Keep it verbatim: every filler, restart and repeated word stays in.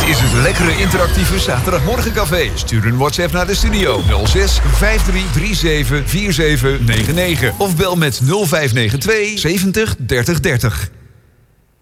is het lekkere interactieve zaterdagmorgencafé. Stuur een WhatsApp naar de studio nul zes vijf drie drie zeven vier zeven negen negen of bel met nul vijf negen twee zeventig dertig dertig.